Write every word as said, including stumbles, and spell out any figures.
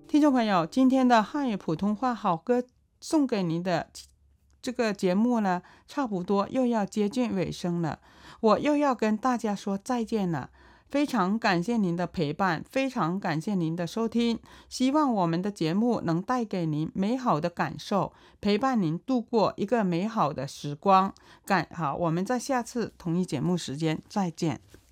听众朋友，今天的汉语普通话好歌送给您的这个节目呢，差不多又要接近尾声了，我又要跟大家说再见了。非常感谢您的陪伴，非常感谢您的收听，希望我们的节目能带给您美好的感受，陪伴您度过一个美好的时光。感好，我们在下次同一节目时间再见。